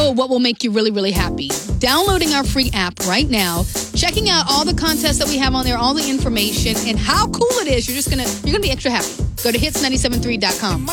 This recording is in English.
know what will make you really, really happy. Downloading our free app right now, checking out all the contests that we have on there, all the information, and how cool it is. You're gonna be extra happy. Go to hits973.com.